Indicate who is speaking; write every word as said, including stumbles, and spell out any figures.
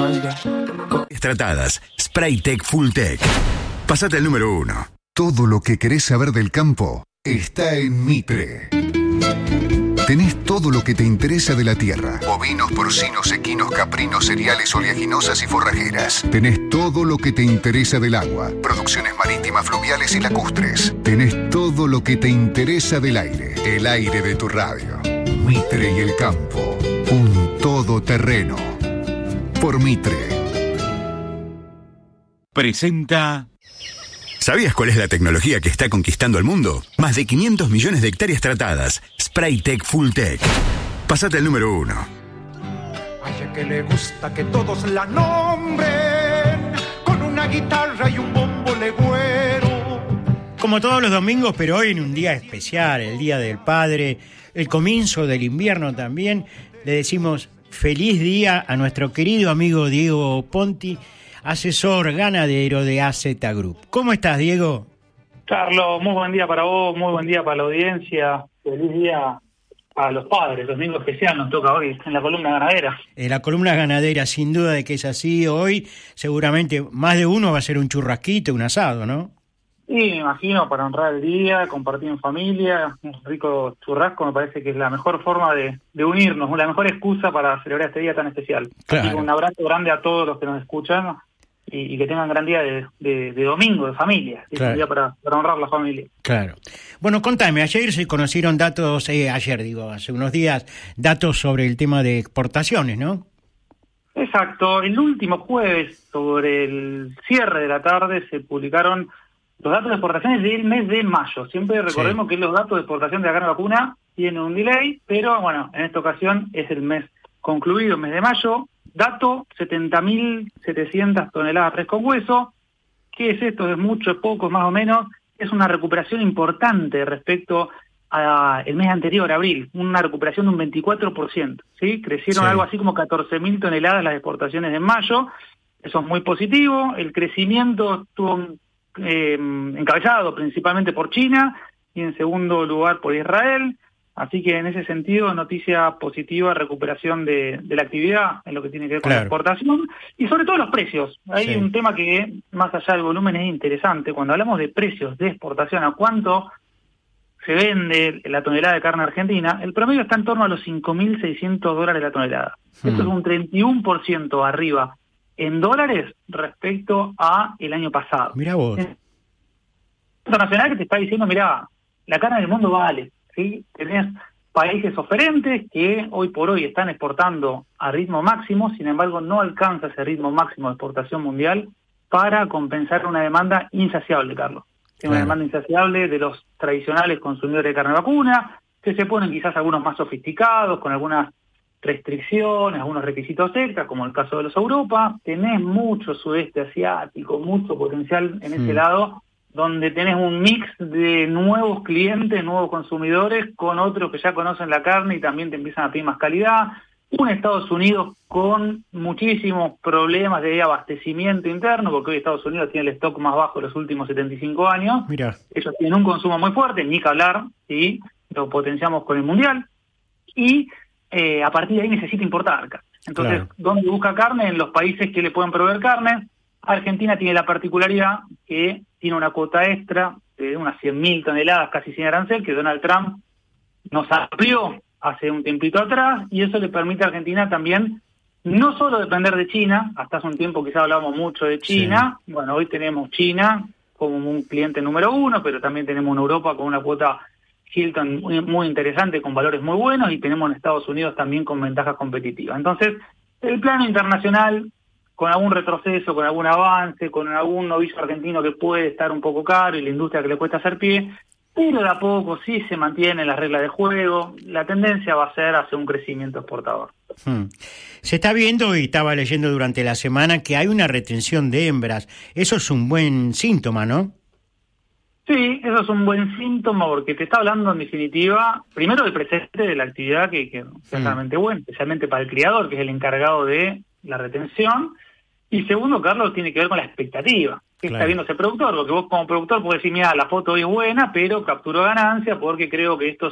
Speaker 1: Tratadas, Spraytec Fulltech. Pasate al número uno.
Speaker 2: Todo lo que querés saber del campo está en Mitre. Tenés todo lo que te interesa de la tierra. Bovinos, porcinos, equinos, caprinos, cereales, oleaginosas y forrajeras. Tenés todo lo que te interesa del agua. Producciones marítimas, fluviales y lacustres. Tenés todo lo que te interesa del aire. El aire de tu radio. Mitre y el campo. Un todoterreno. Por Mitre.
Speaker 1: Presenta... ¿Sabías cuál es la tecnología que está conquistando el mundo? Más de quinientos millones de hectáreas tratadas. Spraytec Fulltech. Pasate al número uno.
Speaker 3: Hay a que le gusta que todos la nombren con una guitarra y un bombo legüero.
Speaker 4: Como todos los domingos, pero hoy en un día especial, el Día del Padre, el comienzo del invierno también, le decimos feliz día a nuestro querido amigo Diego Ponti, asesor ganadero de A Z Group. ¿Cómo estás, Diego?
Speaker 5: Carlos, muy buen día para vos, muy buen día para la audiencia. Feliz día a los padres, domingo especial nos toca hoy en la columna ganadera.
Speaker 4: En la columna ganadera, sin duda de que es así. Hoy seguramente más de uno va a ser un churrasquito, un asado, ¿no?
Speaker 5: Sí, me imagino, para honrar el día, compartir en familia, un rico churrasco me parece que es la mejor forma de, de unirnos, la mejor excusa para celebrar este día tan especial.
Speaker 4: Claro.
Speaker 5: Así que un abrazo grande a todos los que nos escuchan. Y, y que tengan gran día de, de, de domingo, de familia, es
Speaker 4: claro.
Speaker 5: un día para, para honrar la familia.
Speaker 4: Claro. Bueno, contame, ayer se conocieron datos, eh, ayer digo, hace unos días, datos sobre el tema de exportaciones, ¿no?
Speaker 5: Exacto, el último jueves, sobre el cierre de la tarde, se publicaron los datos de exportaciones del mes de mayo. Siempre recordemos sí. que los datos de exportación de la carne vacuna tienen un delay, pero bueno, en esta ocasión es el mes concluido, el mes de mayo. Dato, setenta mil setecientas toneladas res con hueso. ¿Qué es esto? ¿Es mucho, es poco, más o menos? Es una recuperación importante respecto al mes anterior, abril. Una recuperación de un veinticuatro por ciento. ¿Sí? Crecieron sí. algo así como catorce mil toneladas las exportaciones en mayo. Eso es muy positivo. El crecimiento estuvo eh, encabezado principalmente por China y en segundo lugar por Israel. Así que en ese sentido, noticia positiva, recuperación de, de la actividad en lo que tiene que ver con claro. la exportación y sobre todo los precios. Hay sí. un tema que, más allá del volumen, es interesante. Cuando hablamos de precios de exportación, a cuánto se vende la tonelada de carne argentina, el promedio está en torno a los cinco mil seiscientos dólares la tonelada. Hmm. Esto es un treinta y uno por ciento arriba en dólares respecto a el año pasado.
Speaker 4: Mirá vos.
Speaker 5: Es internacional que te está diciendo, mirá, la carne del mundo vale. ¿Sí? Tenés países oferentes que hoy por hoy están exportando a ritmo máximo, sin embargo no alcanza ese ritmo máximo de exportación mundial para compensar una demanda insaciable, Carlos. Claro. Una demanda insaciable de los tradicionales consumidores de carne vacuna, que se ponen quizás algunos más sofisticados, con algunas restricciones, algunos requisitos extras, como el caso de los Europa. Tenés mucho sudeste asiático, mucho potencial en ese mm. lado, donde tenés un mix de nuevos clientes, nuevos consumidores, con otros que ya conocen la carne y también te empiezan a pedir más calidad. Un Estados Unidos con muchísimos problemas de abastecimiento interno, porque hoy Estados Unidos tiene el stock más bajo de los últimos setenta y cinco años.
Speaker 4: Mirá.
Speaker 5: Ellos tienen un consumo muy fuerte, ni que hablar, ¿sí? Lo potenciamos con el Mundial. Y eh, a partir de ahí necesita importar. Entonces, claro. ¿dónde busca carne? En los países que le pueden proveer carne. Argentina tiene la particularidad que tiene una cuota extra de unas cien mil toneladas, casi sin arancel, que Donald Trump nos amplió hace un tiempito atrás, y eso le permite a Argentina también no solo depender de China. Hasta hace un tiempo quizá hablábamos mucho de China, sí. bueno, hoy tenemos China como un cliente número uno, pero también tenemos una Europa con una cuota Hilton muy, muy interesante, con valores muy buenos, y tenemos en Estados Unidos también con ventajas competitivas. Entonces, el plano internacional, con algún retroceso, con algún avance, con algún novillo argentino que puede estar un poco caro y la industria que le cuesta hacer pie, pero de a poco sí se mantiene las reglas de juego. La tendencia va a ser hacia un crecimiento exportador.
Speaker 4: Hmm. Se está viendo, y estaba leyendo durante la semana, que hay una retención de hembras. Eso es un buen síntoma, ¿no?
Speaker 5: Sí, eso es un buen síntoma, porque te está hablando en definitiva, primero del presente de la actividad, que, que es hmm. realmente bueno, especialmente para el criador, que es el encargado de la retención. Y segundo, Carlos, tiene que ver con la expectativa. ¿Qué claro. está viendo ese productor? Porque vos como productor podés decir, mira, la foto es buena, pero capturó ganancia porque creo que esto